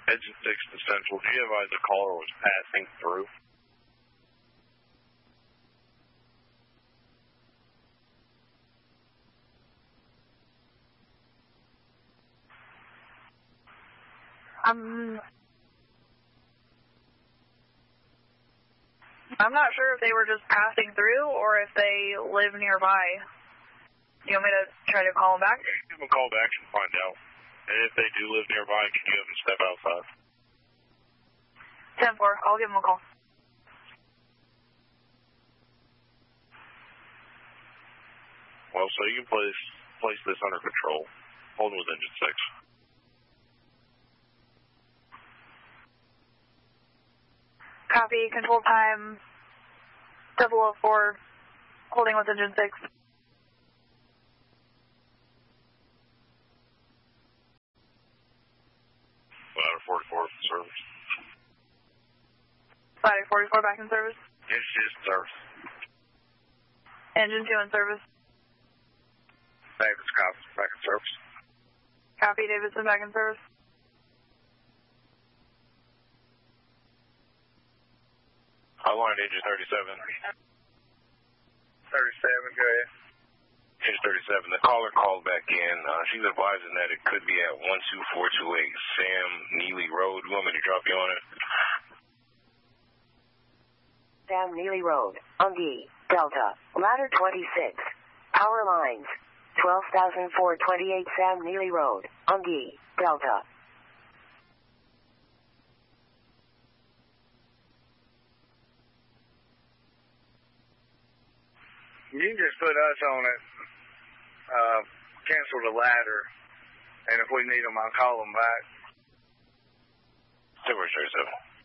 Engine 6 to Central. Do you advise the caller was passing through? I'm not sure if they were just passing through or if they live nearby. You want me to try to call them back? Give them a call back and find out. And if they do live nearby, can you have them step outside? 10-4, I'll give them a call. Well, so you can place this under control. Holding with engine 6. Copy, control time 004, holding with engine 6. Ladder 44 service. Ladder 44 back in service. Engine 2 in service. Engine 2 in service. Davidson, copy, back in service. Copy, Davidson back in service. Line engine 37. 37, go ahead. Engine 37. The caller called back in. She's advising that it could be at 12428 Sam Neely Road. You want me to drop you on it? Sam Neely Road, Ungi, Delta, ladder 26. Power lines, 12,428 Sam Neely Road, Ungi, Delta. You can just put us on it, cancel the ladder, and if we need them, I'll call them back. 37.